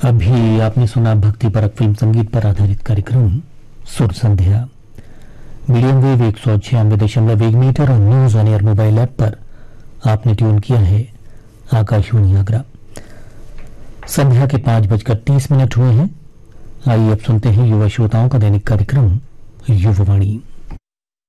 अभी आपने सुना भक्ति परक फिल्म संगीत पर आधारित कार्यक्रम सुर संध्या। मीडियम वेव 196.1 मीटर और news on air mobile app पर आपने ट्यून किया है आकाशवाणी आगरा। संध्या के 5:30 हुए हैं। आइए अब सुनते हैं युवा श्रोताओं का दैनिक कार्यक्रम युववाणी।